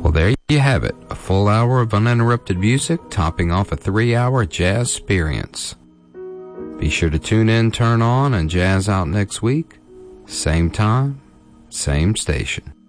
Well, there you have it, a full hour of uninterrupted music topping off a 3-hour jazz experience. Be sure to tune in, turn on, and jazz out next week. Same time, same station.